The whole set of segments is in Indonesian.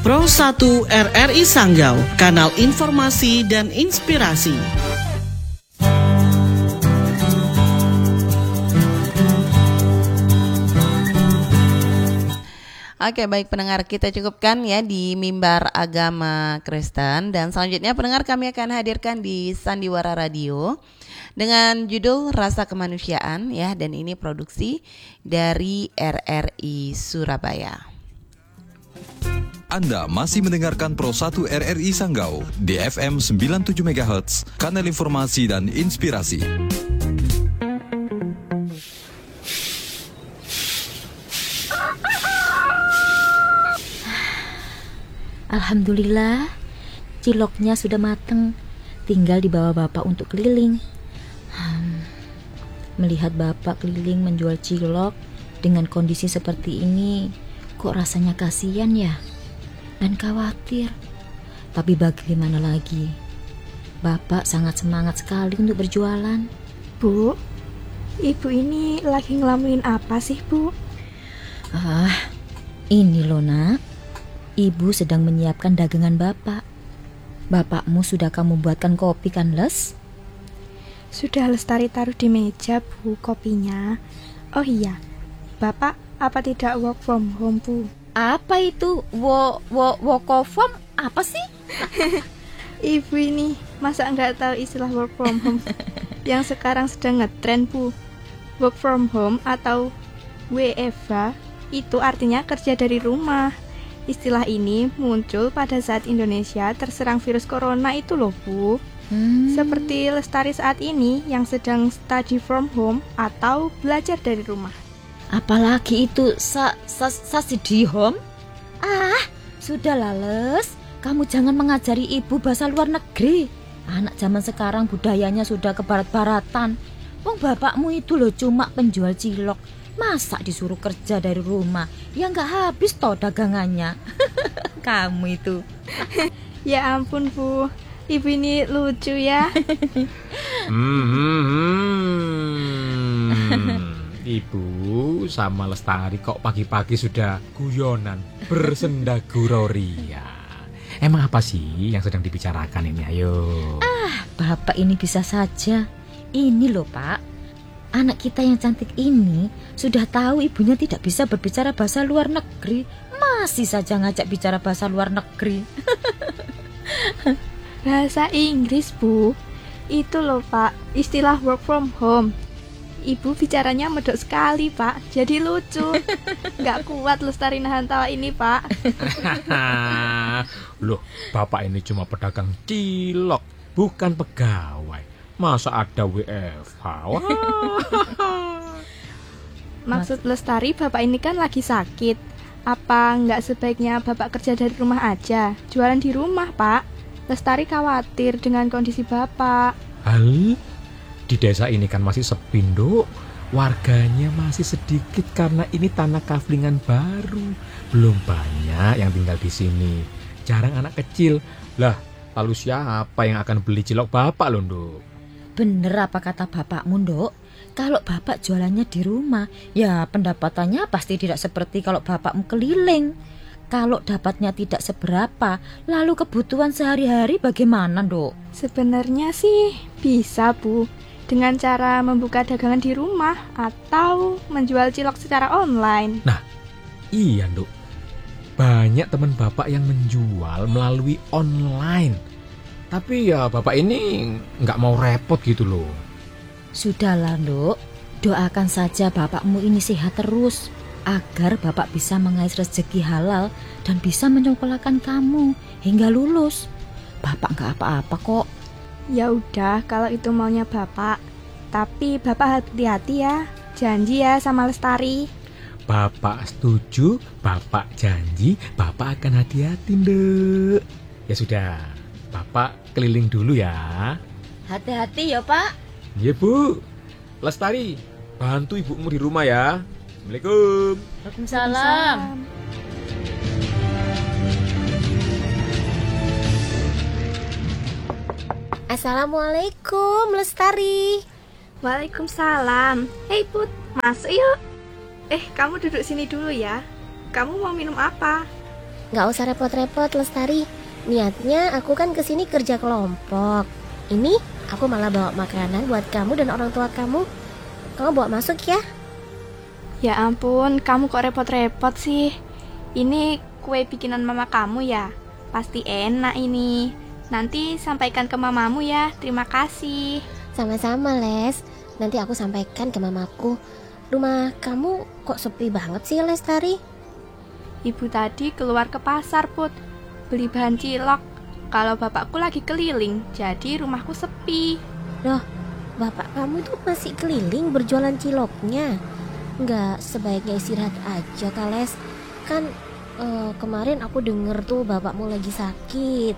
Pro 1 RRI Sanggau, kanal informasi dan inspirasi. Oke, baik pendengar, kita cukupkan ya di Mimbar Agama Kristen. Dan selanjutnya pendengar, kami akan hadirkan di Sandiwara Radio dengan judul Rasa Kemanusiaan ya, dan ini produksi dari RRI Surabaya. Anda masih mendengarkan Pro 1 RRI Sanggau di FM 97 MHz, kanal informasi dan inspirasi. Alhamdulillah, ciloknya sudah mateng. Tinggal dibawa bapak untuk keliling. Melihat bapak keliling menjual cilok dengan kondisi seperti ini, kok rasanya kasihan ya? Dan khawatir. Tapi bagaimana lagi? Bapak sangat semangat sekali untuk berjualan. Bu, ibu ini lagi ngelamuin apa sih, Bu? Ini loh nak. Ibu sedang menyiapkan dagangan bapak. Bapakmu sudah kamu buatkan kopi kan, Les? Sudah Lestari taruh di meja, Bu, kopinya. Oh iya, Bapak apa tidak work from home, Bu? Apa itu? Work of home? Apa sih? Ibu ini masa nggak tahu istilah work from home yang sekarang sedang ngetren, Bu? Work from home atau WFH itu artinya kerja dari rumah. Istilah ini muncul pada saat Indonesia terserang virus corona itu loh, Bu. Seperti Lestari saat ini yang sedang study from home atau belajar dari rumah. Apalagi itu study home? Sudahlah, Les. Kamu jangan mengajari ibu bahasa luar negeri. Anak zaman sekarang budayanya sudah ke barat-baratan. Wong bapakmu itu loh cuma penjual cilok. Masa disuruh kerja dari rumah? Ya nggak habis toh dagangannya. Kamu itu. Ya ampun, Bu. Ibu ini lucu ya. Ibu sama Lestari kok pagi-pagi sudah guyonan bersenda guroria. Emang apa sih yang sedang dibicarakan ini? Ayo. Bapak ini bisa saja. Ini loh, Pak. Anak kita yang cantik ini sudah tahu ibunya tidak bisa berbicara bahasa luar negeri. Masih saja ngajak bicara bahasa luar negeri. Bahasa Inggris, Bu. Itu loh, Pak, istilah work from home. Ibu bicaranya medok sekali, Pak. Jadi lucu. Nggak kuat Lestari nahan tawa ini, Pak. Loh, bapak ini cuma pedagang cilok, bukan pegawai. Masa ada WFH? Maksud Lestari, bapak ini kan lagi sakit. Apa nggak sebaiknya bapak kerja dari rumah aja? Jualan di rumah, Pak. Lestari khawatir dengan kondisi bapak. Hal? Di desa ini kan masih sepi, Nduk. Warganya masih sedikit karena ini tanah kaflingan baru. Belum banyak yang tinggal di sini. Jarang anak kecil. Lah, lalu siapa yang akan beli cilok bapak loh, Nduk? Bener apa kata bapakmu, Nduk? Kalau bapak jualannya di rumah, ya pendapatannya pasti tidak seperti kalau bapakmu keliling. Kalau dapatnya tidak seberapa, lalu kebutuhan sehari-hari bagaimana, Nduk? Sebenarnya sih bisa, Bu. Dengan cara membuka dagangan di rumah atau menjual cilok secara online. Nah, iya, Nduk. Banyak teman bapak yang menjual melalui online. Tapi ya bapak ini nggak mau repot gitu loh. Sudahlah, Nduk. Doakan saja bapakmu ini sehat terus, agar bapak bisa mengais rezeki halal dan bisa menyekolahkan kamu hingga lulus. Bapak nggak apa-apa kok. Ya udah, kalau itu maunya bapak. Tapi bapak hati-hati ya. Janji ya sama Lestari. Bapak setuju, bapak janji, bapak akan hati-hati, Nduk. Ya sudah, bapak keliling dulu ya. Hati-hati ya, Pak. Iya, Bu. Lestari, bantu ibumu di rumah ya. Assalamualaikum. Waalaikumsalam. Assalamualaikum, Lestari. Waalaikumsalam. Hei Put, masuk yuk. Kamu duduk sini dulu ya. Kamu mau minum apa? Nggak usah repot-repot, Lestari. Niatnya aku kan kesini kerja kelompok. Ini aku malah bawa makanan buat kamu dan orang tua kamu. Kamu bawa masuk ya. Ya ampun, kamu kok repot-repot sih? Ini kue bikinan mama kamu ya? Pasti enak ini. Nanti sampaikan ke mamamu ya. Terima kasih. Sama-sama, Les. Nanti aku sampaikan ke mamaku. Rumah kamu kok sepi banget sih, Lestari? Ibu tadi keluar ke pasar, Put. Beli bahan cilok. Kalau bapakku lagi keliling, jadi rumahku sepi. Loh, bapak kamu tuh masih keliling berjualan ciloknya? Nggak sebaiknya istirahat aja, Kak Les. Kan kemarin aku denger tuh bapakmu lagi sakit.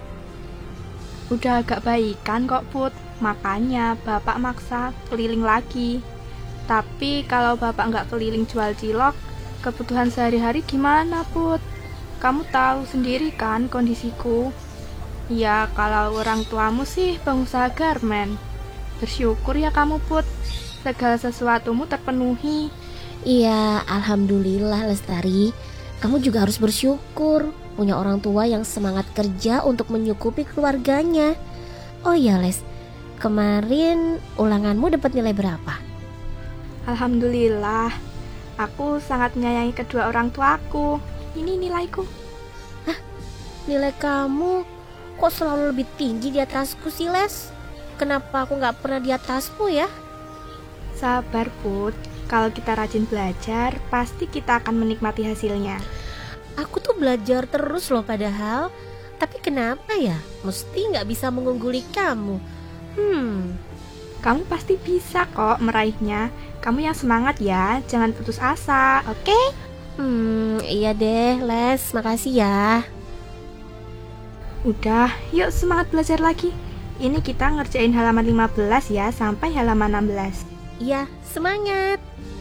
Udah agak baikan kok, Put. Makanya bapak maksa keliling lagi. Tapi kalau bapak nggak keliling jual cilok, kebutuhan sehari-hari gimana, Put? Kamu tahu sendiri kan kondisiku. Ya, kalau orang tuamu sih pengusaha garmen. Bersyukur ya kamu, Put. Segala sesuatumu terpenuhi. Iya, alhamdulillah, Lestari. Kamu juga harus bersyukur punya orang tua yang semangat kerja untuk menyukupi keluarganya. Oh iya, Les, kemarin ulanganmu dapat nilai berapa? Alhamdulillah. Aku sangat menyayangi kedua orang tuaku. Ini nilaiku. Nilai kamu kok selalu lebih tinggi di atasku sih, Les? Kenapa aku nggak pernah di atasmu ya? Sabar, Put. Kalau kita rajin belajar, pasti kita akan menikmati hasilnya. Aku tuh belajar terus loh padahal. Tapi kenapa ya? Mesti nggak bisa mengungguli kamu. Kamu pasti bisa kok meraihnya. Kamu yang semangat ya, jangan putus asa, oke? Iya deh, Les. Makasih ya. Udah, yuk semangat belajar lagi. Ini kita ngerjain halaman 15 ya, sampai halaman 16. Iya, semangat.